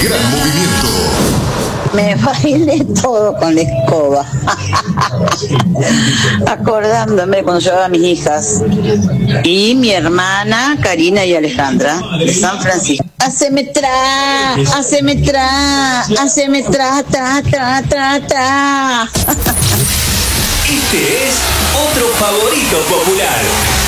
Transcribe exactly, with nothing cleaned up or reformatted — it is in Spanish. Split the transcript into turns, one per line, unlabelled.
gran movimiento.
Me bailé todo con la escoba. Acordándome cuando llevaba a mis hijas. Y mi hermana, Karina y Alejandra, de San Francisco. Haceme tra, haceme tra, haceme tra, tra, tra, tra, tra.
Este es otro favorito popular.